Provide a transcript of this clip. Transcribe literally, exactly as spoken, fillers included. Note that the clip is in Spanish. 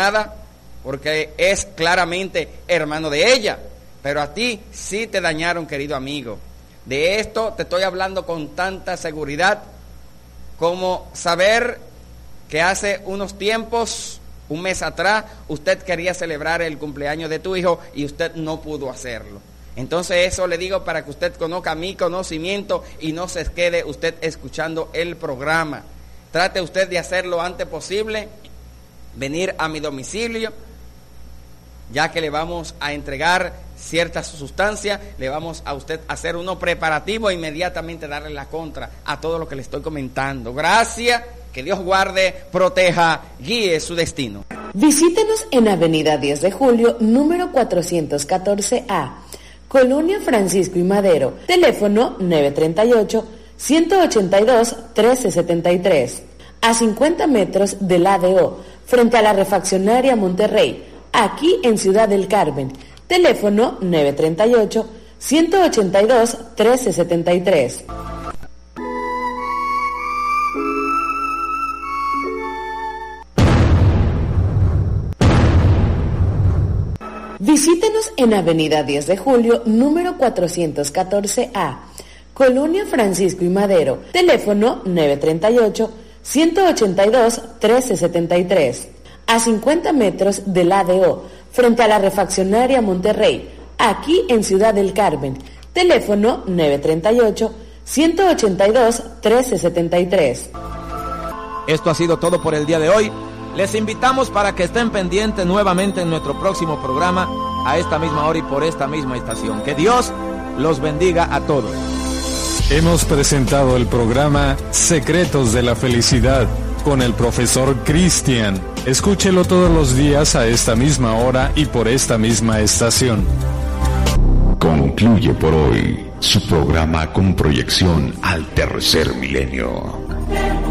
agrada porque es claramente hermano de ella, pero a ti sí te dañaron, querido amigo. De esto te estoy hablando con tanta seguridad como saber que hace unos tiempos, un mes atrás, usted quería celebrar el cumpleaños de tu hijo y usted no pudo hacerlo. Entonces eso le digo para que usted conozca mi conocimiento y no se quede usted escuchando el programa. Trate usted de hacerlo lo antes posible, venir a mi domicilio, ya que le vamos a entregar ciertas sustancias, le vamos a usted hacer unos preparativos e inmediatamente darle la contra a todo lo que le estoy comentando. Gracias, que Dios guarde, proteja, guíe su destino. Visítenos en Avenida diez de julio, número cuatrocientos catorce A, Colonia Francisco y Madero, teléfono nueve tres ocho, uno ocho dos, uno tres siete tres, a cincuenta metros del A D O, frente a la refaccionaria Monterrey, aquí en Ciudad del Carmen, teléfono nueve tres ocho, uno ocho dos, uno tres siete tres. Visítenos en Avenida diez de julio, número cuatrocientos catorce A, Colonia Francisco y Madero, teléfono nueve tres ocho, uno ocho dos, uno tres siete tres, a cincuenta metros del A D O, frente a la refaccionaria Monterrey, aquí en Ciudad del Carmen, teléfono nueve tres ocho, uno ocho dos, uno tres siete tres. Esto ha sido todo por el día de hoy. Les invitamos para que estén pendientes nuevamente en nuestro próximo programa a esta misma hora y por esta misma estación. Que Dios los bendiga a todos. Hemos presentado el programa Secretos de la Felicidad con el profesor Cristian. Escúchelo todos los días a esta misma hora y por esta misma estación. Concluye por hoy su programa con proyección al tercer milenio.